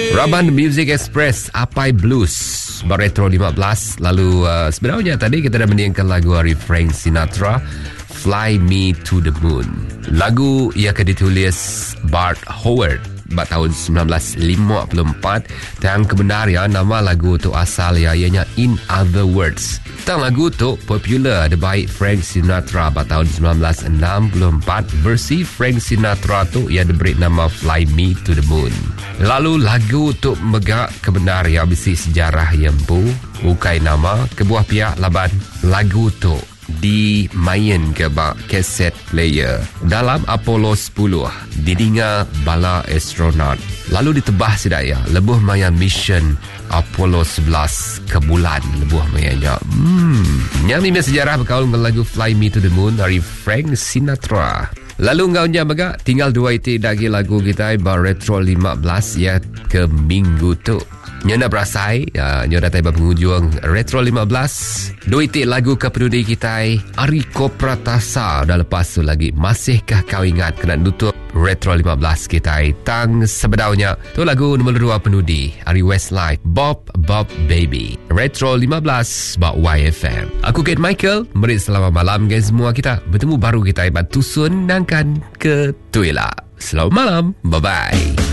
Raban Music Express Apai Blues Retro 15. Lalu sebenarnya tadi kita dah menyanyikan lagu dari Frank Sinatra, Fly Me to the Moon. Lagu ia akan ditulis Bart Howard pada tahun 1954. Dan kebenaran nama lagu tu asal ianya In Other Words. Dan lagu tu popular dibaik Frank Sinatra pada tahun 1964. Versi Frank Sinatra tu ia diberi nama Fly Me to the Moon. Lalu lagu tu megak kebenaran bisi sejarah yang bukai nama kebuah pihak laban lagu tu dimain ke bak kaset player dalam Apollo 10 didinga bala astronaut. Lalu ditebah sedaya lebuh maya mission Apollo 11 ke bulan lebuh mayanya. Nyami sejarah berkaul dengan lagu Fly Me to the Moon dari Frank Sinatra. Lalu ngau nya baga tinggal 2 itik lagi lagu kita bar Retro 15 ya ke minggu tu. Nyonya berasai, nyonya datang penghujung Retro 15. 2 itik lagu ke penudi kita Ariko Pratasa. Dah lepas tu lagi masihkah kau ingat kena nutup Retro 15 kita tang sebedaunya. Tu lagu nombor 2 penudi Ari Westlife Bob Baby. Retro 15 bak YFM. Aku Kate Michael. Mari selamat malam guys semua kita. Bertemu baru kita Tusun nangkan ke Tuila. Selamat malam. Bye bye.